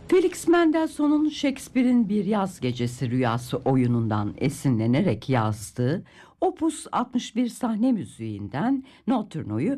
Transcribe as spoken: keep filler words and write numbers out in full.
Felix Mendelssohn'un Shakespeare'in Bir Yaz Gecesi Rüyası oyunundan esinlenerek yazdığı Opus altmış bir sahne müziğinden Notturno'yu